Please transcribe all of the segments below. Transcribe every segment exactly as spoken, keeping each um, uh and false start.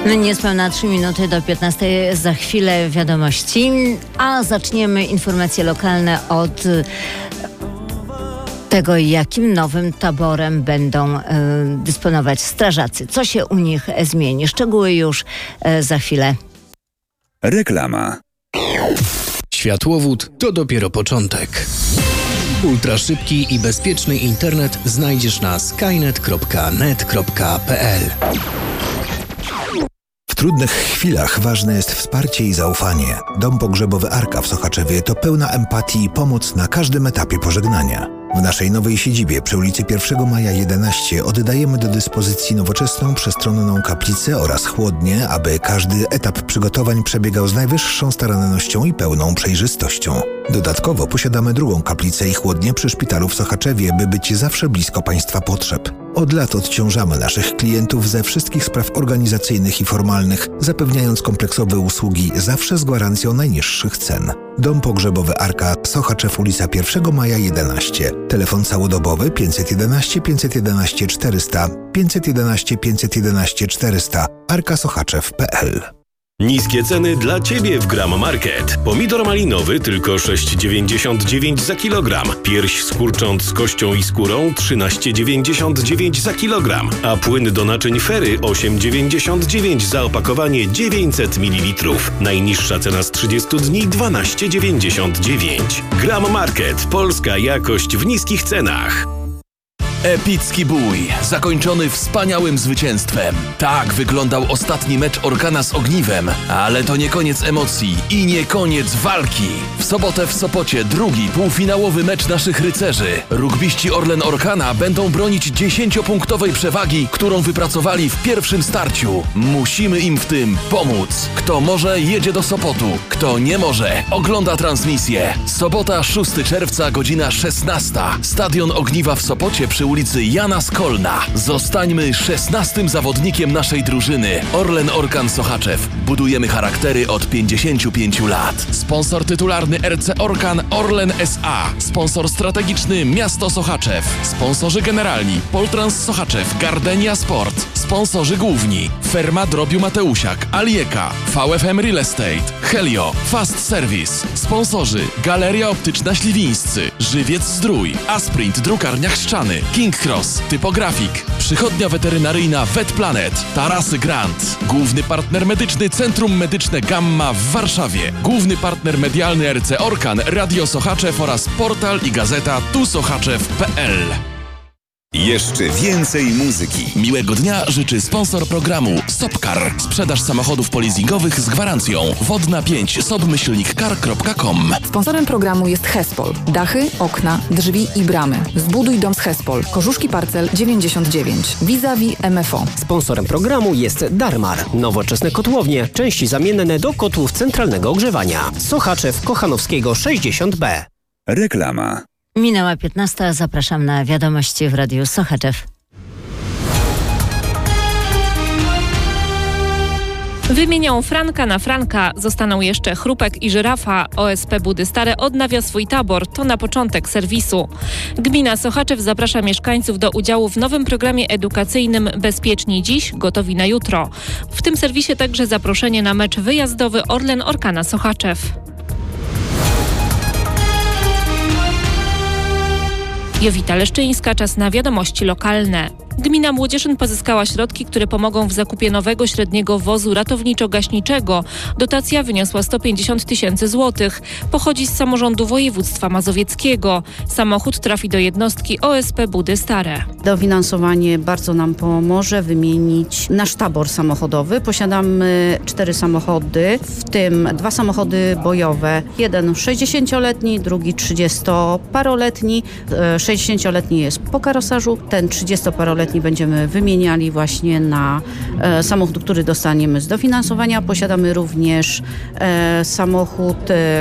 Niespełna trzy minuty do piętnastej, za chwilę wiadomości, a zaczniemy informacje lokalne od tego, jakim nowym taborem będą y, dysponować strażacy. Co się u nich zmieni? Szczegóły już y, za chwilę. Reklama. Światłowód to dopiero początek. Ultraszybki i bezpieczny internet znajdziesz na skynet kropka net kropka p l. W trudnych chwilach ważne jest wsparcie i zaufanie. Dom pogrzebowy Arka w Sochaczewie to pełna empatii i pomoc na każdym etapie pożegnania. W naszej nowej siedzibie przy ulicy pierwszego maja jedenaście oddajemy do dyspozycji nowoczesną, przestronną kaplicę oraz chłodnię, aby każdy etap przygotowań przebiegał z najwyższą starannością i pełną przejrzystością. Dodatkowo posiadamy drugą kaplicę i chłodnię przy szpitalu w Sochaczewie, by być zawsze blisko Państwa potrzeb. Od lat odciążamy naszych klientów ze wszystkich spraw organizacyjnych i formalnych, zapewniając kompleksowe usługi zawsze z gwarancją najniższych cen. Dom pogrzebowy Arka, Sochaczew, ulica pierwszego maja jedenaście. Telefon całodobowy pięćset jedenaście pięćset jedenaście czterysta, pięćset jedenaście pięćset jedenaście czterysta, arkasoczaczew kropka p l. Niskie ceny dla Ciebie w Gram Market. Pomidor malinowy tylko sześć dziewięćdziesiąt dziewięć za kilogram. Pierś z kurcząt z kością i skórą trzynaście dziewięćdziesiąt dziewięć za kilogram. A płyn do naczyń Fery osiem dziewięćdziesiąt dziewięć za opakowanie dziewięćset mililitrów. Najniższa cena z trzydziestu dni dwanaście dziewięćdziesiąt dziewięć. Gram Market. Polska jakość w niskich cenach. Epicki bój, zakończony wspaniałym zwycięstwem. Tak wyglądał ostatni mecz Orkana z Ogniwem, ale to nie koniec emocji i nie koniec walki. W sobotę w Sopocie drugi półfinałowy mecz naszych rycerzy. Rugbiści Orlen Orkana będą bronić dziesięciopunktowej przewagi, którą wypracowali w pierwszym starciu. Musimy im w tym pomóc. Kto może, jedzie do Sopotu. Kto nie może, ogląda transmisję. Sobota szóstego czerwca, godzina szesnasta. Stadion Ogniwa w Sopocie przy ulicy Jana Skolna. Zostańmy szesnastym zawodnikiem naszej drużyny. Orlen Orkan Sochaczew. Budujemy charaktery od pięćdziesięciu pięciu lat. Sponsor tytularny R C Orkan Orlen S A. Sponsor strategiczny Miasto Sochaczew. Sponsorzy generalni Poltrans Sochaczew, Gardenia Sport. Sponsorzy główni Ferma Drobiu Mateusiak, Alieka, V F M Real Estate, Helio, Fast Service. Sponsorzy Galeria Optyczna Śliwińscy, Żywiec Zdrój, Asprint Drukarnia Chrzczany, King Cross, Typografik, Przychodnia Weterynaryjna VetPlanet, Tarasy Grant, główny partner medyczny Centrum Medyczne Gamma w Warszawie, główny partner medialny R C Orkan, Radio Sochaczew oraz portal i gazeta tu sochaczew kropka p l. Jeszcze więcej muzyki. Miłego dnia życzy sponsor programu Sopcar. Sprzedaż samochodów polizingowych z gwarancją. Wodna pięć sobmyślnik car kropka com. Sponsorem programu jest Hespol. Dachy, okna, drzwi i bramy. Zbuduj dom z Hespol. Korzuszki Parcel dziewięćdziesiąt dziewięć. Vis-a-vis M F O. Sponsorem programu jest Darmar. Nowoczesne kotłownie. Części zamienne do kotłów centralnego ogrzewania. Sochaczew Kochanowskiego sześćdziesiąt B. Reklama. Minęła piętnasta, zapraszam na wiadomości w Radiu Sochaczew. Wymienią franka na franka, zostaną jeszcze Chrupek i Żyrafa. O S P Budy Stare odnawia swój tabor, to na początek serwisu. Gmina Sochaczew zaprasza mieszkańców do udziału w nowym programie edukacyjnym Bezpieczni dziś, gotowi na jutro. W tym serwisie także zaproszenie na mecz wyjazdowy Orlen Orkana Sochaczew. Jowita Leszczyńska, czas na wiadomości lokalne. Gmina Młodzieszyn pozyskała środki, które pomogą w zakupie nowego średniego wozu ratowniczo-gaśniczego. Dotacja wyniosła sto pięćdziesiąt tysięcy złotych. Pochodzi z samorządu województwa mazowieckiego. Samochód trafi do jednostki O S P Budy Stare. Dofinansowanie bardzo nam pomoże wymienić nasz tabor samochodowy. Posiadamy cztery samochody, w tym dwa samochody bojowe. Jeden sześćdziesięcioletni, drugi trzydziestoparoletni. sześćdziesięcioletni jest po karosażu, ten trzydziestoparoletni będziemy wymieniali właśnie na e, samochód, który dostaniemy z dofinansowania. Posiadamy również e, samochód e,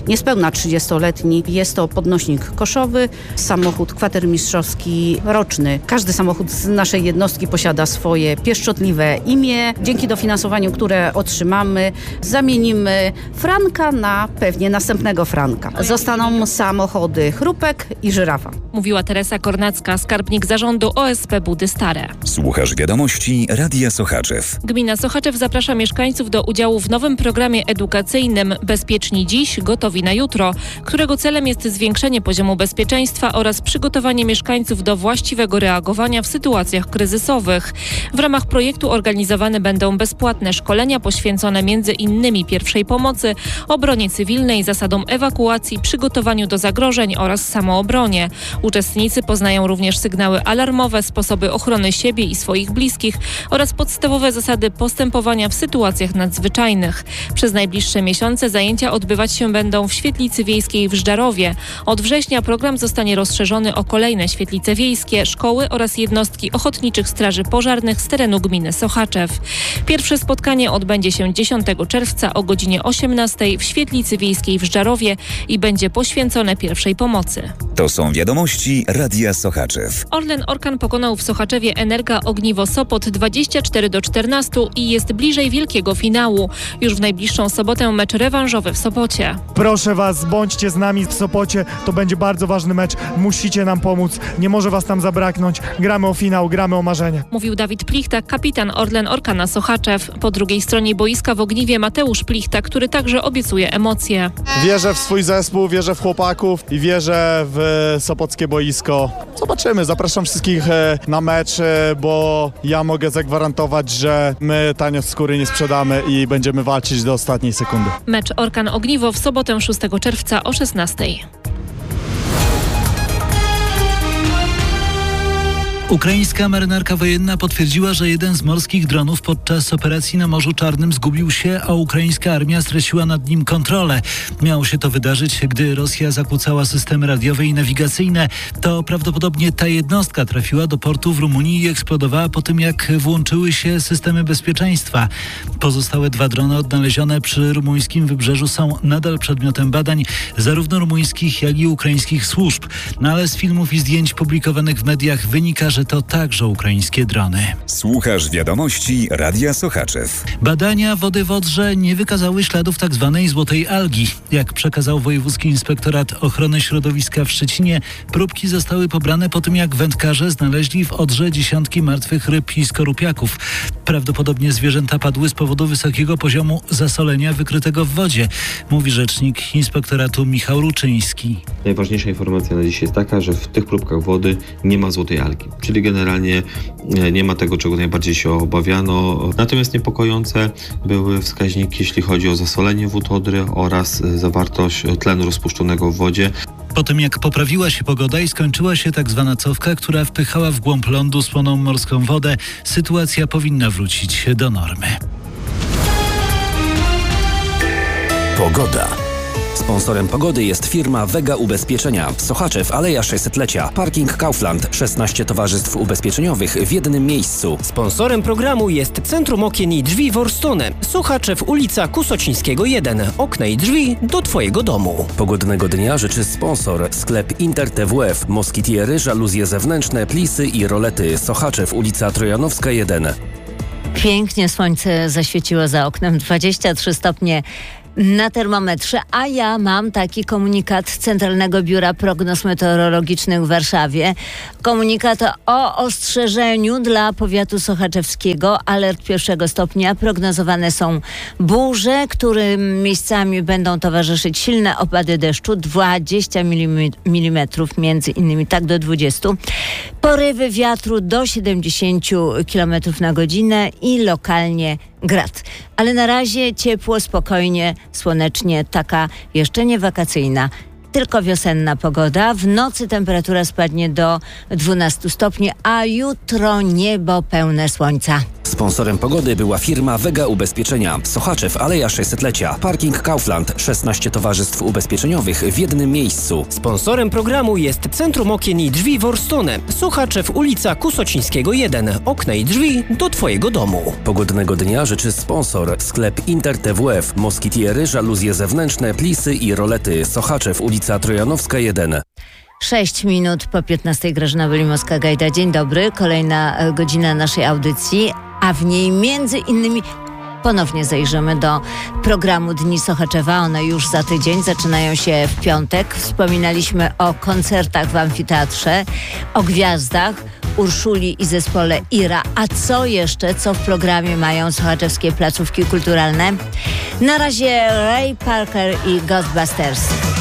niespełna trzydziestoletni. Jest to podnośnik koszowy, samochód kwatermistrzowski roczny. Każdy samochód z naszej jednostki posiada swoje pieszczotliwe imię. Dzięki dofinansowaniu, które otrzymamy, zamienimy Franka na pewnie następnego Franka. Zostaną samochody Chrupek i Żyrafa. Mówiła Teresa Kornacka, skarbnik zarządu O S P Budy Stare. Słuchasz wiadomości Radia Sochaczew. Gmina Sochaczew zaprasza mieszkańców do udziału w nowym programie edukacyjnym Bezpieczni dziś, gotowi na jutro, którego celem jest zwiększenie poziomu bezpieczeństwa oraz przygotowanie mieszkańców do właściwego reagowania w sytuacjach kryzysowych. W ramach projektu organizowane będą bezpłatne szkolenia poświęcone między innymi pierwszej pomocy, obronie cywilnej, zasadom ewakuacji, przygotowaniu do zagrożeń oraz samoobronie. Uczestnicy poznają również sygnały alarmowe, sposoby ochrony siebie i swoich bliskich oraz podstawowe zasady postępowania w sytuacjach nadzwyczajnych. Przez najbliższe miesiące zajęcia odbywać się będą w Świetlicy Wiejskiej w Żdarowie. Od września program zostanie rozszerzony o kolejne świetlice wiejskie, szkoły oraz jednostki ochotniczych straży pożarnych z terenu gminy Sochaczew. Pierwsze spotkanie odbędzie się dziesiątego czerwca o godzinie osiemnastej w Świetlicy Wiejskiej w Żdarowie i będzie poświęcone pierwszej pomocy. To są wiadomości Radia Sochaczew. Orlen Orkan pokonał w Sochaczewie Energa Ogniwo Sopot dwadzieścia cztery do czternastu i jest bliżej wielkiego finału. Już w najbliższą sobotę mecz rewanżowy w Sopocie. Proszę Was, bądźcie z nami w Sopocie. To będzie bardzo ważny mecz. Musicie nam pomóc. Nie może Was tam zabraknąć. Gramy o finał, gramy o marzenie. Mówił Dawid Plichta, kapitan Orlen Orkana Sochaczew. Po drugiej stronie boiska w Ogniwie Mateusz Plichta, który także obiecuje emocje. Wierzę w swój zespół, wierzę w chłopaków i wierzę w sopockie boisko. Zobaczymy. Zapraszam wszystkich na mecz, bo ja mogę zagwarantować, że my tanio skóry nie sprzedamy i będziemy walczyć do ostatniej sekundy. Mecz Orkan Ogniwo w sobotę szóstego czerwca o szesnastej. Ukraińska marynarka wojenna potwierdziła, że jeden z morskich dronów podczas operacji na Morzu Czarnym zgubił się, a ukraińska armia straciła nad nim kontrolę. Miało się to wydarzyć, gdy Rosja zakłócała systemy radiowe i nawigacyjne. To prawdopodobnie ta jednostka trafiła do portu w Rumunii i eksplodowała po tym, jak włączyły się systemy bezpieczeństwa. Pozostałe dwa drony odnalezione przy rumuńskim wybrzeżu są nadal przedmiotem badań zarówno rumuńskich, jak i ukraińskich służb. No ale z filmów i zdjęć publikowanych w mediach wynika, że to także ukraińskie drony. Słuchasz wiadomości Radia Sochaczew. Badania wody w Odrze nie wykazały śladów tzw. złotej algi. Jak przekazał Wojewódzki Inspektorat Ochrony Środowiska w Szczecinie, próbki zostały pobrane po tym, jak wędkarze znaleźli w Odrze dziesiątki martwych ryb i skorupiaków. Prawdopodobnie zwierzęta padły z powodu wysokiego poziomu zasolenia wykrytego w wodzie, mówi rzecznik Inspektoratu Michał Ruczyński. Najważniejsza informacja na dziś jest taka, że w tych próbkach wody nie ma złotej algi. Czyli generalnie nie ma tego, czego najbardziej się obawiano. Natomiast niepokojące były wskaźniki, jeśli chodzi o zasolenie wód Odry oraz zawartość tlenu rozpuszczonego w wodzie. Po tym, jak poprawiła się pogoda i skończyła się tak zwana cofka, która wpychała w głąb lądu słoną morską wodę, sytuacja powinna wrócić do normy. Pogoda. Sponsorem pogody jest firma Vega Ubezpieczenia. Sochaczew, Aleja sześćsetlecia. Parking Kaufland. szesnaście towarzystw ubezpieczeniowych w jednym miejscu. Sponsorem programu jest Centrum Okien i Drzwi Worstone. Sochaczew, ulica Kusocińskiego jeden. Okna i drzwi do Twojego domu. Pogodnego dnia życzy sponsor. Sklep Inter T W F. Moskitiery, żaluzje zewnętrzne, plisy i rolety. Sochaczew, ulica Trojanowska jeden. Pięknie słońce zaświeciło za oknem. dwadzieścia trzy stopnie na termometrze, a ja mam taki komunikat Centralnego Biura Prognoz Meteorologicznych w Warszawie. Komunikat o ostrzeżeniu dla powiatu sochaczewskiego. Alert pierwszego stopnia. Prognozowane są burze, którym miejscami będą towarzyszyć silne opady deszczu, dwadzieścia milimetrów, między innymi tak do dwudziestu. Porywy wiatru do siedemdziesięciu kilometrów na godzinę i lokalnie grad. Ale na razie ciepło, spokojnie, słonecznie, taka jeszcze nie wakacyjna, tylko wiosenna pogoda. W nocy temperatura spadnie do dwunastu stopni, a jutro niebo pełne słońca. Sponsorem pogody była firma Vega Ubezpieczenia. Sochaczew, Aleja sześćsetlecia. Parking Kaufland. szesnaście towarzystw ubezpieczeniowych w jednym miejscu. Sponsorem programu jest Centrum Okien i Drzwi Worstone. Sochaczew, ulica Kusocińskiego jeden. Okna i drzwi do Twojego domu. Pogodnego dnia życzy sponsor. Sklep Inter T W F. Moskitiery, żaluzje zewnętrzne, plisy i rolety. Sochaczew, ulica Trojanowska jeden. Sześć minut po piętnastej. Grażyna Welimowska-Gajda. Dzień dobry. Kolejna godzina naszej audycji, a w niej między innymi ponownie zajrzymy do programu Dni Sochaczewa. One już za tydzień zaczynają się w piątek. Wspominaliśmy o koncertach w amfiteatrze, o gwiazdach, Urszuli i zespole Ira. A co jeszcze, co w programie mają sochaczewskie placówki kulturalne? Na razie Ray Parker i Ghostbusters.